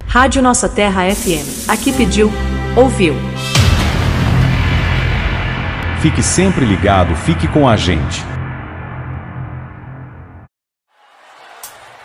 Rádio Nossa Terra FM. Aqui pediu, ouviu. Fique sempre ligado, fique com a gente.